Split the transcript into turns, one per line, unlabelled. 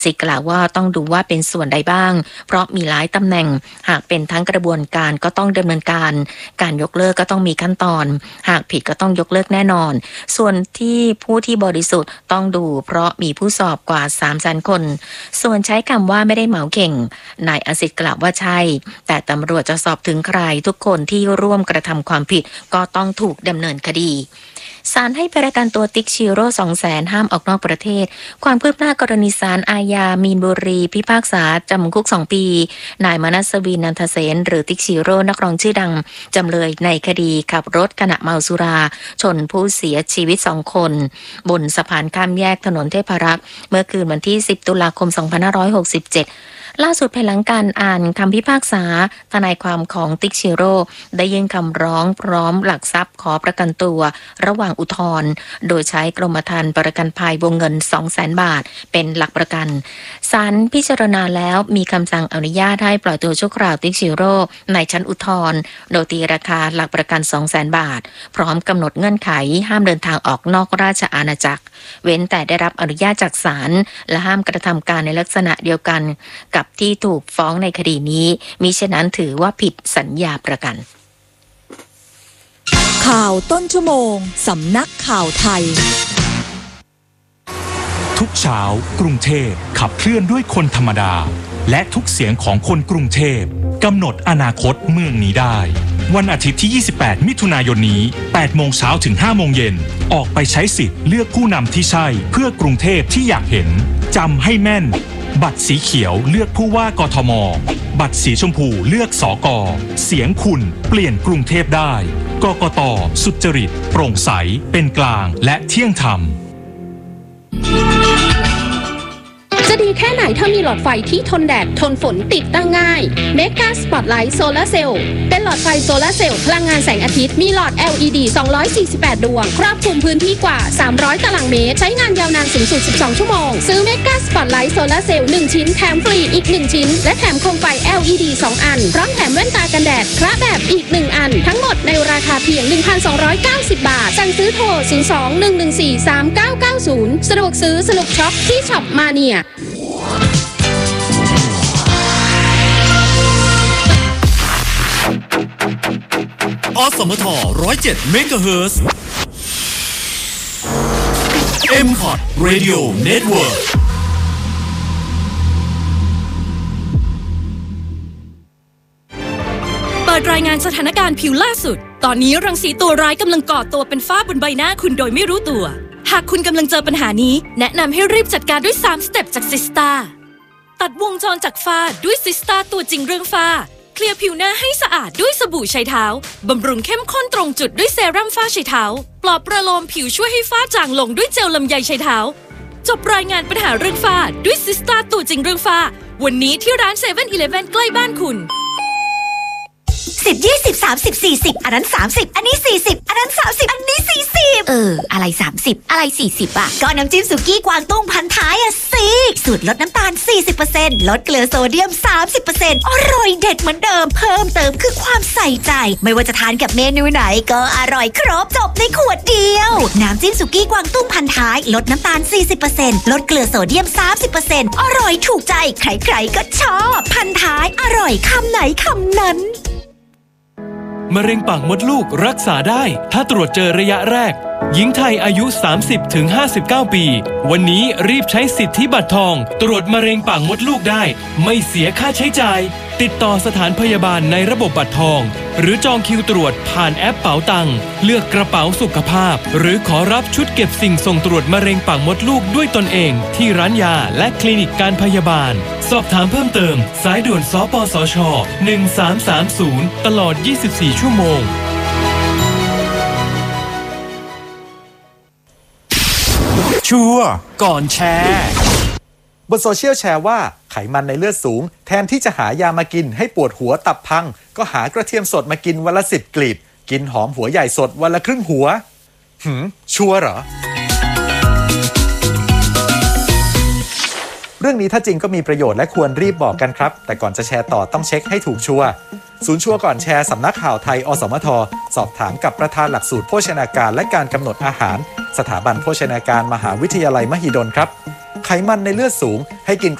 สิกล่าวว่าต้องดูว่าเป็นส่วนใดบ้างเพราะมีหลายตำแหน่งหากเป็นทั้งกระบวนการก็ต้องดำเนินการยกเลิกก็ต้องมีขั้นตอนหากผิดก็ต้องยกเลิกแน่นอนส่วนที่ผู้ที่บริสุทธิ์ต้องดูเพราะมีผู้สอบกว่า 300,000 คนส่วนใช้คำว่าไม่ได้เหมาเข่งนายอสิทธิ์กล่าวว่าใช่แต่ตำรวจจะสอบถึงใครทุกคนที่ร่วมกระทำความผิดก็ต้องถูกดำเนินคดีศาลให้ประกันตัวติ๊กชิโร่ 200,000 ห้ามออกนอกประเทศความคืบหน้ากรณีศาลอาญามีนบุรีพิพากษาจำคุก2 ปีนายมนัสวิน นันทเสนหรือติ๊กชิโร่นักร้องชื่อดังจำเลยในคดีขับรถขณะเมาสุราชนผู้เสียชีวิต2 คนบนสะพานข้ามแยกถนนเทพรักษ์เมื่อคืนวันที่10 ตุลาคม 2567ล่าสุดภายหลังการอ่านคำพิพากษาทนายความของติ๊กชิโร่ได้ยื่นคำร้องพร้อมหลักทรัพย์ขอประกันตัวระหว่างอุทธรณ์โดยใช้กรมธรรม์ประกันภัยวงเงิน 200,000 บาทเป็นหลักประกันศาลพิจารณาแล้วมีคำสั่งอนุญาตให้ปล่อยตัวชั่วคราวติ๊กชิโร่ในชั้นอุทธรณ์โดยตีราคาหลักประกัน 200,000 บาทพร้อมกำหนดเงื่อนไขห้ามเดินทางออกนอกราชอาณาจักรเว้นแต่ได้รับอนุญาตจากศาลและห้ามกระทำการในลักษณะเดียวกันกับที่ถูกฟ้องในคดีนี้มิฉะนั้นถือว่าผิดสัญญาประกัน
ข่าวต้นชั่วโมงสำนักข่าวไทย
ทุกเช้ากรุงเทพขับเคลื่อนด้วยคนธรรมดาและทุกเสียงของคนกรุงเทพกำหนดอนาคตเมืองนี้ได้วันอาทิตย์ที่ 28 มิถุนายนนี้ 8 โมงเช้าถึง 5 โมงเย็นออกไปใช้สิทธิ์เลือกผู้นำที่ใช่เพื่อกรุงเทพที่อยากเห็นจำให้แม่นบัตรสีเขียวเลือกผู้ว่ากทม.บัตรสีชมพูเลือกสก.เสียงคุณเปลี่ยนกรุงเทพได้กกต.สุจริตโปร่งใสเป็นกลางและเที่ยงธรรม
จะดีแค่ไหนถ้ามีหลอดไฟที่ทนแดดทนฝนติดตั้งง่าย Mega Spotlight Solar Cell เป็นหลอดไฟโซลาร์เซลล์พลังงานแสงอาทิตย์มีหลอด LED 248 ดวงครอบคลุมพื้นที่กว่า300 ตารางเมตรใช้งานยาวนานสูงสุด12 ชั่วโมงซื้อ Mega Spotlight Solar Cell 1 ชิ้นแถมฟรีอีก1ชิ้นและแถมโคมไฟ LED 2 อันพร้อมแถมแว่นตากันแดดคระแบบอีก1อันทั้งหมดในราคาเพียง 1,290 บาทสั่งซื้อโทร 02-114-3990 สะดวกซื้อสนุกช็อปที่ช็อปมาเนีย
อสมท107 เมกะเฮิรตซ์ M-Pod Radio Network
เปิดรายงานสถานการณ์ผิวล่าสุดตอนนี้รังสีตัวร้ายกำลังก่อตัวเป็นฝ้าบนใบหน้าคุณโดยไม่รู้ตัวหากคุณกำลังเจอปัญหานี้แนะนำให้รีบจัดการด้วย3 สเต็ปจากซิสตาตัดวงจรจากฝ้าด้วยซิสตาตัวจริงเรื่องฝ้าเคลียร์ผิวหน้าให้สะอาดด้วยสบู่ไชเท้าบำรุงเข้มข้นตรงจุดด้วยเซรั่มฝ้าไชเท้าปลอบประโลมผิวช่วยให้ฝ้าจางลงด้วยเจลลำไยไชเท้าจบรายงานปัญหาเรื่องฝ้าด้วยซิสตาตัวจริงเรื่องฝ้าวันนี้ที่ร้าน 7-Eleven ใกล้บ้านคุณ
10 20 30 40อันนั้น30อันนี้40อันนั้น30อันนี้40อะไร30อะไร40อ่ะก็น้ำจิ้มสุกี้กวางตุ้งพันท้ายอ่ะสิสูตรลดน้ำตาล 40% ลดเกลือโซเดียม 30% อร่อยเด็ดเหมือนเดิมเพิ่มเติมคือความใส่ใจไม่ว่าจะทานกับเมนูไหนก็อร่อยครบจบในขวดเดียวน้ำจิ้มสุกี้กวางตุ้งพันท้ายลดน้ำตาล 40% ลดเกลือโซเดียม 30% อร่อยถูกใจใครๆก็ชอบพันท้ายอร่อยคำไหนคำนั้น
มะเร็งปากมดลูกรักษาได้ถ้าตรวจเจอระยะแรกหญิงไทยอายุ 30-59 ปีวันนี้รีบใช้สิทธิบัตรทองตรวจมะเร็งปากมดลูกได้ไม่เสียค่าใช้จ่ายติดต่อสถานพยาบาลในระบบบัตรทองหรือจองคิวตรวจผ่านแอปเป๋าตังค์เลือกกระเป๋าสุขภาพหรือขอรับชุดเก็บสิ่งส่งตรวจมะเร็งปากมดลูกด้วยตนเองที่ร้านยาและคลินิกการพยาบาลสอบถามเพิ่มเติมสายด่วนสปสช1330ตลอด24ชั่วโมง
ชัวร์ก่อนแชร์
บนโซเชียลแชร์ว่าไขมันในเลือดสูงแทนที่จะหายามากินให้ปวดหัวตับพังก็หากระเทียมสดมากินวันละ10 กลีบกินหอมหัวใหญ่สดวันละครึ่งหัวชัวร์เหรอเรื่องนี้ถ้าจริงก็มีประโยชน์และควรรีบบอกกันครับแต่ก่อนจะแชร์ต่อต้องเช็คให้ถูกชัวร์ศูนย์ชัวร์ก่อนแชร์สำนักข่าวไทยอสมทสอบถามกับประธานหลักสูตรโภชนาการและการกำหนดอาหารสถาบันโภชนาการมหาวิทยาลัยมหิดลครับไขไขมันในเลือดสูงให้กิน